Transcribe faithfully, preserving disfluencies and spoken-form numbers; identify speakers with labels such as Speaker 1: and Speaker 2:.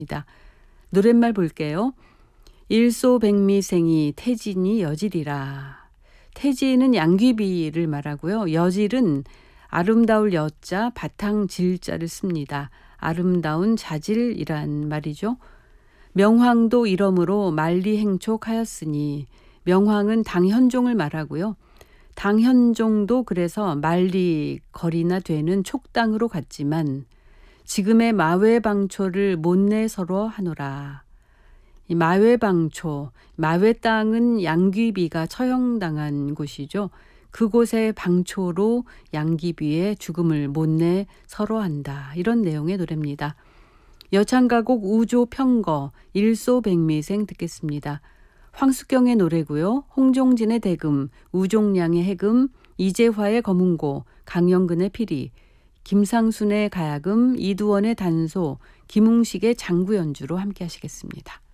Speaker 1: 노랫말 볼게요. 일소백미생이 태진이 여질이라. 태진은 양귀비를 말하고요. 여질은 아름다울 여자 바탕 질자를 씁니다. 아름다운 자질이란 말이죠. 명황도 이러므로 만리행촉하였으니, 명황은 당현종을 말하고요. 당현종도 그래서 만리 거리나 되는 촉당으로 갔지만 지금의 마외방초를 못내 서로 하노라. 이 마외방초, 마외 땅은 양귀비가 처형당한 곳이죠. 그곳의 방초로 양귀비의 죽음을 못내 서로한다. 이런 내용의 노래입니다. 여창가곡 우조평거 일소백미생 듣겠습니다. 황숙경의 노래고요. 홍종진의 대금, 우종량의 해금, 이재화의 거문고, 강영근의 피리, 김상순의 가야금, 이두원의 단소, 김웅식의 장구연주로 함께 하시겠습니다.